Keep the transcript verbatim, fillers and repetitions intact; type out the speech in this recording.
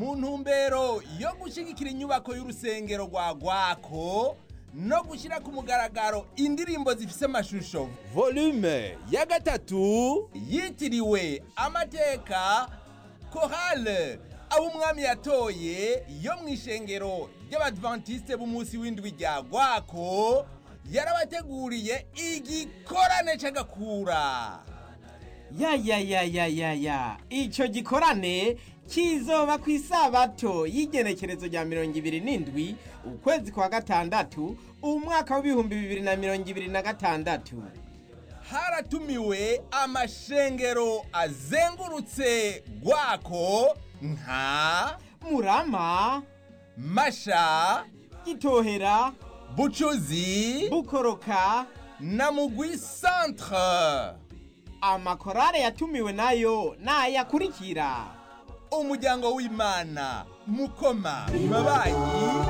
mu ntumbero yo gushyigikira inyubako y'urusengero rwa Gwako no gushyira ku mugaragaro indirimbo zifise amashusho volume ya gatatu yitiriwe amateka Chorale abo umwami yatoye yo mu ishengero ry'Abadventiste b'umunsi w'indwi rya Gwako yarabateguriye igikorane c'agakura. Ya ya ya ya ya ya ico gikorane kizoba ku isabato y'igenekerezo rya mirongo ibiri n'indwi ukwezi kwa gatandatu umwaka w'ibihumbi bibiri na mirongo ibiri na gatandatu. Haratumiwe amashengero azengurutse Gwako nka Murama, Masha, Gitohera, Bucuzi, Bukoroka na Mugwi Centre. Amakorale yatumiwe nayo nayakurikira: Umuryango w'Imana, Mukoma, Mabanyi,